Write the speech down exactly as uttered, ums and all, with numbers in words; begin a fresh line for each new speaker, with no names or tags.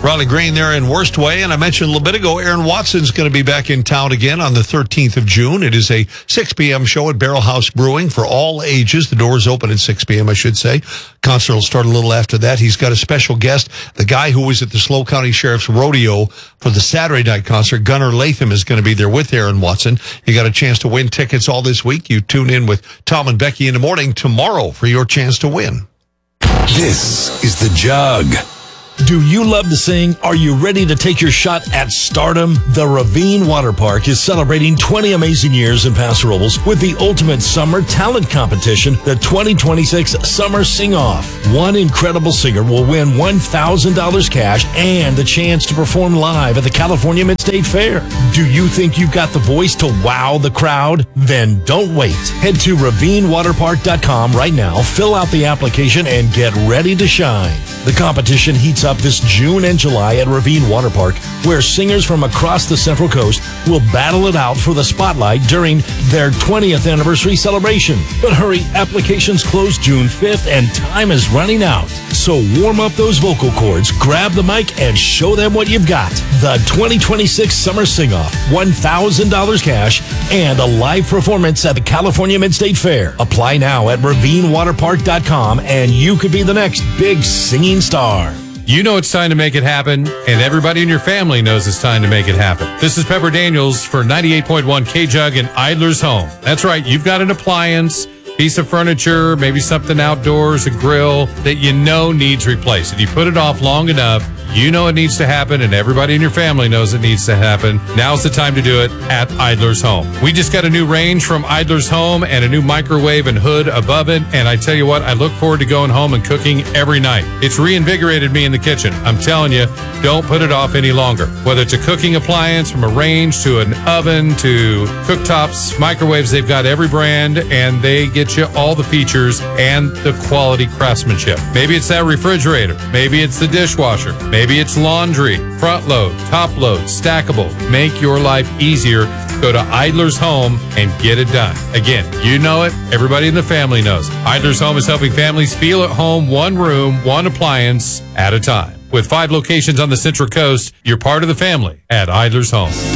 Riley Green there in Worst Way. And I mentioned a little bit ago, Aaron Watson's going to be back in town again on the thirteenth of June. It is a six p.m. show at Barrel House Brewing for all ages. The doors open at six p.m., I should say. Concert will start a little after that. He's got a special guest. The guy who was at the SLO County Sheriff's Rodeo for the Saturday night concert, Gunnar Latham, is going to be there with Aaron Watson. You got a chance to win tickets all this week. You tune in with Tom and Becky in the morning tomorrow for your chance to win.
This is The Jug.
Do you love to sing? Are you ready to take your shot at stardom? The Ravine Water Park is celebrating twenty amazing years in Paso Robles with the ultimate summer talent competition, the twenty twenty-six Summer Sing-Off. One incredible singer will win one thousand dollars cash and the chance to perform live at the California Mid-State Fair. Do you think you've got the voice to wow the crowd? Then don't wait. Head to ravine water park dot com right now, fill out the application, and get ready to shine. The competition heats up this June and July at Ravine Water Park, where singers from across the Central Coast will battle it out for the spotlight during their twentieth anniversary celebration. But hurry, applications close June fifth and time is running out. So warm up those vocal cords, grab the mic, and show them what you've got. The twenty twenty-six Summer Sing-Off, one thousand dollars cash, and a live performance at the California Mid-State Fair. Apply now at ravine water park dot com and you could be the next big singing star.
You know it's time to make it happen, and everybody in your family knows it's time to make it happen. This is Pepper Daniels for ninety-eight point one K-Jug in Idler's Home. That's right, you've got an appliance, piece of furniture, maybe something outdoors, a grill, that you know needs replaced. If you put it off long enough, you know it needs to happen, and everybody in your family knows it needs to happen. Now's the time to do it at Idler's Home. We just got a new range from Idler's Home and a new microwave and hood above it, and I tell you what, I look forward to going home and cooking every night. It's reinvigorated me in the kitchen. I'm telling you, don't put it off any longer. Whether it's a cooking appliance, from a range to an oven to cooktops, microwaves, they've got every brand, and they get you all the features and the quality craftsmanship. Maybe it's that refrigerator. Maybe it's the dishwasher. Maybe it's laundry, front load, top load, stackable. Make your life easier. Go to Idler's Home and get it done. Again, you know it. Everybody in the family knows. Idler's Home is helping families feel at home, one room, one appliance at a time. With five locations on the Central Coast, you're part of the family at Idler's Home.